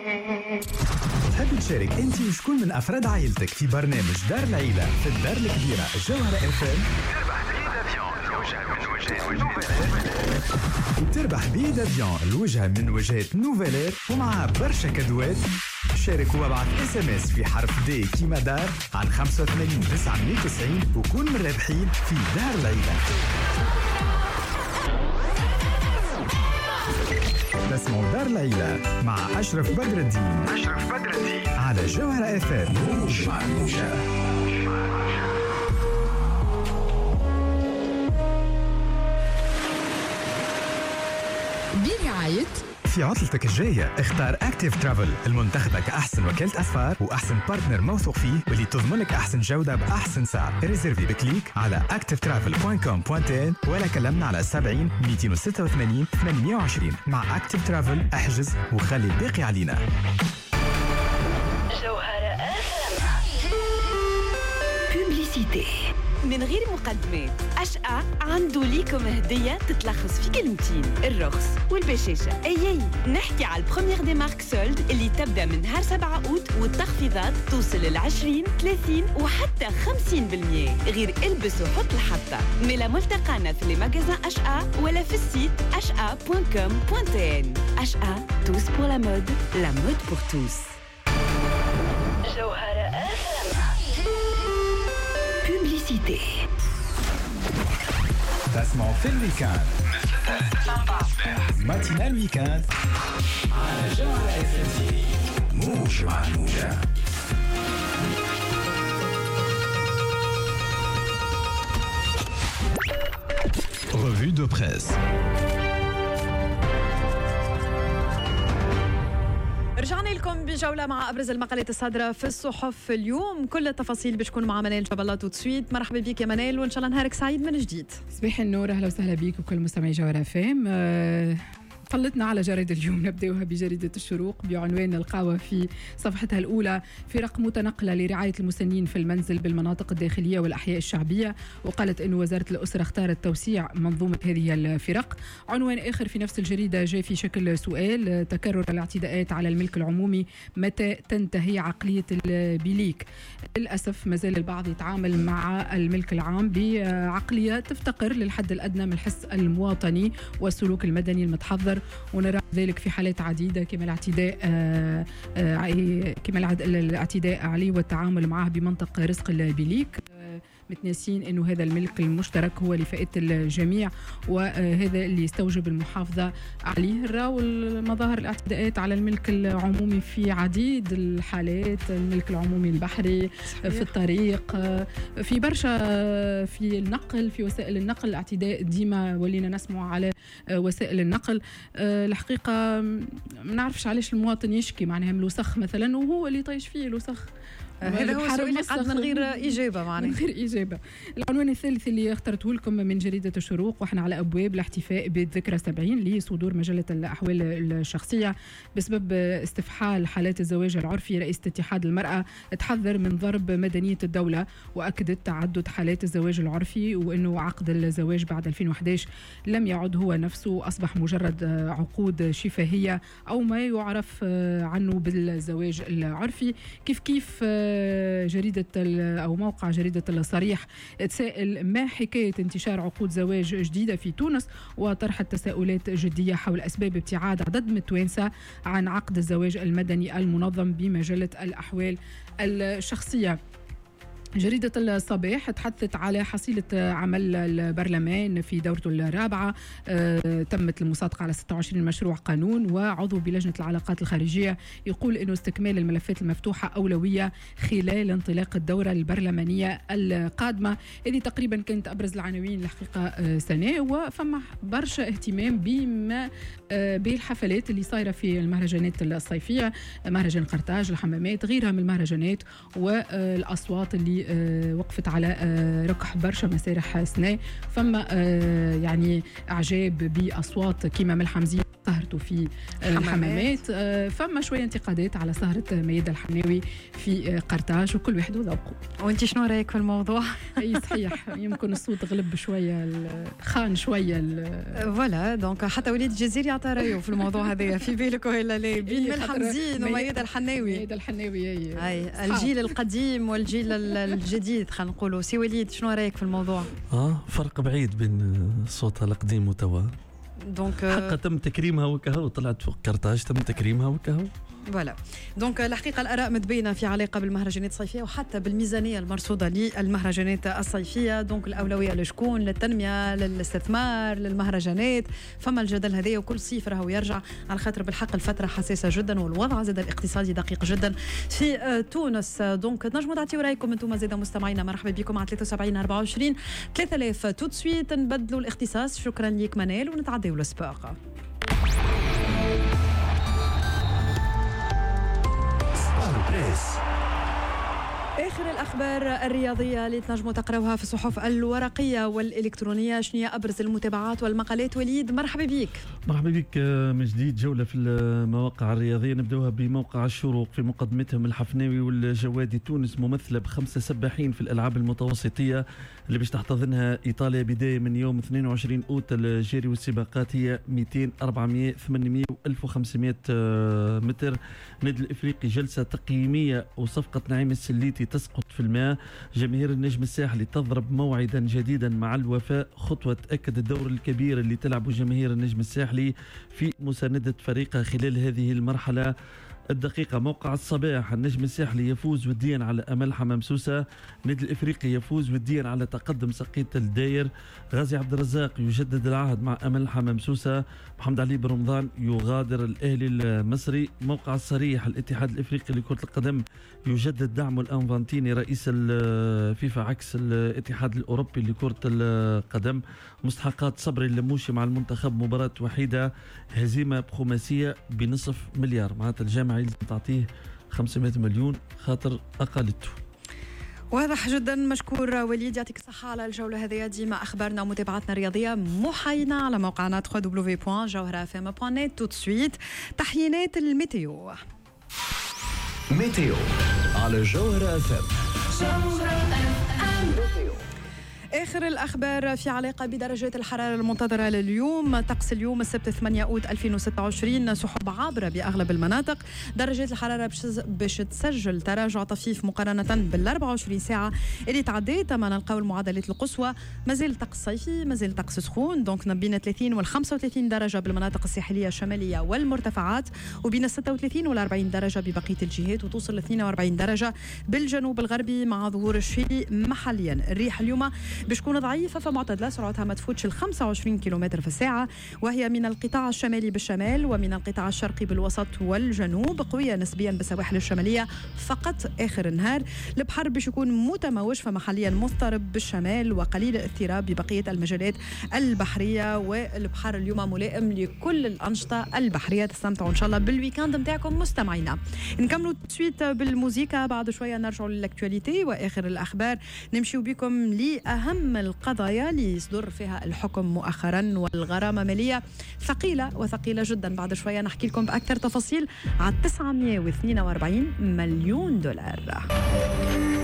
تحب تشارك انت وشكون من افراد عائلتك في برنامج دار العيلة في الدار الكبيرة الجوهرة FM؟ تربح بي دافيون الوجهة من وجهات نوفيلير ومعها برشا كادوات. شارك وابعث SMS في حرف دي كيما دار على 85990 وكون من الرابحين في دار العيلة. اسمعوا دار العيلة مع أشرف بدر الدين على جوهرة FM. برعاية في عطلتك الجاية اختار أكتيف ترافل المنتخبة كأحسن وكالة أسفار وأحسن بارتنر موثوق فيه واللي تضمنك أحسن جودة بأحسن سعر. ريزيرفي بكليك على activetravel.com.tn ولا كلمنا على 70 286 820. مع أكتيف ترافل احجز وخلي الباقي علينا. جوهرة بوبليسيتي من غير مقدمات. أشقى عنده ليكم هدية تتلخص في كلمتين: الرخص والبشاشة. أي نحكي على البروميير دي مارك سولد اللي تبدأ من نهار 7 أوت والتخفيضات توصل 20 30 وحتى 50%. غير البس وحط الحطة. ملا ملتقانا في المجازان أشقى ولا في السيت ashqa.com.tn. أشقى tous pour la mode pour tous. جوهرة بوبليسيتي. تسمعوا في الويكاند ماتينال ويكاند على جوهرة FM. موج مع الموجة. Revue de presse. رجعنا لكم بجولة مع أبرز المقالات الصادرة في الصحف اليوم. كل التفاصيل بتكون مع منال جبلات وتسويت. مرحبا بك يا منال وإن شاء الله نهارك سعيد من جديد. صباح النور، أهلا وسهلا بك وكل مستمعي جوهرة FM. طلتنا على جريدة اليوم، نبدأها بجريدة الشروق بعنوان القهوة في صفحتها الأولى: فرق متنقلة لرعاية المسنين في المنزل بالمناطق الداخلية والأحياء الشعبية. وقالت أن وزارة الأسرة اختارت توسيع منظومة هذه الفرق. عنوان آخر في نفس الجريدة جاء في شكل سؤال: تكرر الاعتداءات على الملك العمومي، متى تنتهي عقلية البيليك؟ للأسف ما زال البعض يتعامل مع الملك العام بعقلية تفتقر للحد الأدنى من الحس المواطني والسلوك المدني المتحضر، ونرى ذلك في حالات عديدة كما الاعتداء عليه والتعامل معه بمنطق رزق البيليك، متناسين أنه هذا الملك المشترك هو لفائدة الجميع وهذا اللي يستوجب المحافظة عليه. راو مظاهر الاعتداءات على الملك العمومي في عديد الحالات: الملك العمومي البحري صحيح. في الطريق، في برشا، في النقل، في وسائل النقل الاعتداء ديما ولينا نسمع على وسائل النقل. الحقيقة ما نعرفش علاش المواطن يشكي معناها من الوسخ مثلا وهو اللي طيش فيه الوسخ. هذا هو السؤال اللي قعد من غير إجابة معناها. من غير إجابة. العنوان الثالث اللي اخترته لكم من جريدة الشروق: وإحنا على أبواب الاحتفاء بالذكرى 70 لصدور مجلة الأحوال الشخصية بسبب استفحال حالات الزواج العرفي. رئيسة اتحاد المرأة تحذر من ضرب مدنية الدولة، وأكدت تعدد حالات الزواج العرفي وأنه عقد الزواج بعد 2011 لم يعد هو نفسه، أصبح مجرد عقود شفاهية أو ما يعرف عنه بالزواج العرفي. كيف جريدة أو موقع جريدة الصريح تسائل: ما حكاية انتشار عقود زواج جديدة في تونس؟ وطرح تساؤلات جدية حول أسباب ابتعاد عدد من التوانسة عن عقد الزواج المدني المنظم بمجلة الأحوال الشخصية. جريدة الصباح تحدثت على حصيلة عمل البرلمان في دورته الرابعة. تمت المصادقة على 26 مشروع قانون، وعضو بلجنة العلاقات الخارجية يقول أنه استكمال الملفات المفتوحة أولوية خلال انطلاق الدورة البرلمانية القادمة. هذه تقريبا كانت أبرز العناوين الحقيقة سنة، وفما برشا اهتمام بما بالحفلات اللي صايرة في المهرجانات الصيفية، مهرجان قرطاج، الحمامات، غيرها من المهرجانات والأصوات اللي اللي وقفت على ركح برشا مسارح سنة. فما يعني إعجاب بأصوات كيما من الحمزية سهرتوا في الحمامات. فما شوية انتقادات على سهرة ميادة الحناوي في قرطاج، وكل واحد وذوقه. وانت شنو رايك في الموضوع؟ اي صحيح، يمكن الصوت غلب شوية، خان شوية فوالا. دونك حتى وليد الجزيري يعطى رايه في الموضوع هذا، في بالك ولا لا؟ بين من حمزين وميادة الحناوي. ميادة الحناوي اي الجيل القديم والجيل الجديد، خلينا نقولوا. سي وليد شنو رايك في الموضوع؟ فرق بعيد بين صوتها القديم وتوا. دونك حقا تم تكريمها وكهو، طلعت فوق قرطاج تم تكريمها وكهو. فوالا. دونك الحقيقه الاراء متبينه في علاقه بالمهرجانات الصيفيه وحتى بالميزانيه المرصوده للمهرجانات الصيفيه. دونك الاولويه لشكون؟ للتنميه، للاستثمار، للمهرجانات. فما الجدل هذايا، وكل صيف راهو يرجع، على خاطر بالحق الفتره حساسه جدا والوضع زاد الاقتصادي دقيق جدا في تونس. دونك تنجموا تعطيوا رايكم انتم زاد مستمعينا. مرحبا بكم على 73 24 3000. تو سويت نبدلوا الاختصاص. شكرا ليك منال، ونتعداو للسباق. آخر الأخبار الرياضية اللي تنجموا تقراوها في الصحف الورقية والإلكترونية. شنو هي أبرز المتابعات والمقالات؟ وليد مرحبا بك. مرحبا بك من جديد. جولة في المواقع الرياضية، نبدأوها بموقع الشروق. في مقدمتهم الحفناوي والجوادي. تونس ممثلة ب5 سباحين في الألعاب المتوسطية اللي باش تحتضنها إيطاليا بداية من يوم 22 أوت. الجري والسباقات هي 200 400 800 و1500 متر. النادي الإفريقي جلسة تقييمية وصفقة نعيم السليتي تسقط في الماء. جماهير النجم الساحلي تضرب موعدا جديدا مع الوفاء. خطوة تأكد الدور الكبير اللي تلعبه جماهير النجم الساحلي في مساندة فريقها خلال هذه المرحلة الدقيقة. موقع الصباح. النجم الساحلي يفوز وديا على أمل حمام سوسة. النادي الإفريقي يفوز وديا على تقدم سقيط الداير. غازي عبد الرزاق يجدد العهد مع أمل حمام سوسة. محمد علي بن رمضان يغادر الأهلي المصري. موقع الصريح. الاتحاد الإفريقي لكرة القدم يجدد دعمه الأنفانتيني رئيس الفيفا عكس الاتحاد الأوروبي لكرة القدم. مستحقات صبري اللموشي مع المنتخب مباراة وحيدة. هزيمة بخماسية بنصف مليار. معناتها الجامعة لازم تعطيه 500 مليون خاطر أقالته. واضح جدا. مشكور وليد، يعطيك الصحة على الجولة هذه. ديما أخبارنا ومتابعاتنا الرياضية محاينة على موقعنا www.jawharafm.net. تو سويت تحيينات الميتيو. ميتيو على جوهرة FM. آخر الأخبار في علاقة بدرجات الحرارة المنتظرة لليوم. طقس اليوم السبت 8 أوت 2026. سحب عابرة بأغلب المناطق. درجات الحرارة باش تسجل تراجع طفيف مقارنة بال24 ساعة اللي تعديت. ما نلقاو المعدلات القصوى مازال طقس صيفي، مازال طقس سخون. دونك بين 30 وال35 درجة بالمناطق الساحلية الشمالية والمرتفعات، وبين 36 وال40 درجة ببقية الجهات، وتوصل 42 درجة بالجنوب الغربي مع ظهور الشتاء محليا. الريح اليوم باش تكون ضعيفة فمعتدلة، سرعتها ما تفوتش ال 25 كيلومتر في الساعة، وهي من القطاع الشمالي بالشمال ومن القطاع الشرقي بالوسط والجنوب. قوية نسبيا بالسواحل الشمالية فقط آخر النهار. البحر باش يكون متموج فمحليا مضطرب بالشمال وقليل الاضطراب ببقية المجالات البحرية. والبحر اليوم ملائم لكل الأنشطة البحرية. تستمتعوا إن شاء الله بالويكاند متاعكم مستمعينا. نكملوا تسويت بالموسيقى، بعد شوية نرجعوا للاكتواليتي وآخر الأخبار. نمشيو بكم لأهم القضايا اللي يصدر فيها الحكم مؤخرا، والغرامة مالية ثقيلة وثقيلة جدا. بعد شوية نحكي لكم بأكثر تفاصيل على 942 مليون دولار.